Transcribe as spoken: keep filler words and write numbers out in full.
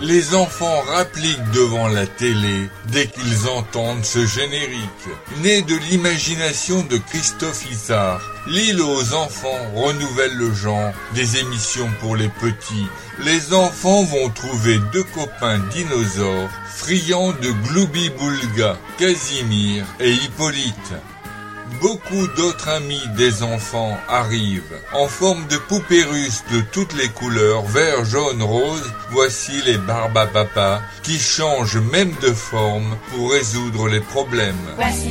Les enfants rappliquent devant la télé dès qu'ils entendent ce générique. Né de l'imagination de Christophe Issard, L'île aux enfants renouvelle le genre des émissions pour les petits. Les enfants vont trouver deux copains dinosaures friands de Gloubi-Boulga, Casimir et Hippolyte. Beaucoup d'autres amis des enfants arrivent. En forme de poupées russes de toutes les couleurs, vert, jaune, rose, voici les Barbapapas qui changent même de forme pour résoudre les problèmes.